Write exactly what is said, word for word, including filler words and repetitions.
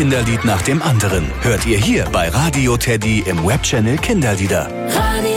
Kinderlied nach dem anderen hört ihr hier bei Radio Teddy im Webchannel Kinderlieder. Radio